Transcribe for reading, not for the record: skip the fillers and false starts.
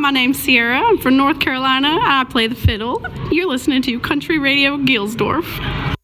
my name's Sierra. I'm from North Carolina. I play the fiddle. You're listening to Country Radio Gilsdorf.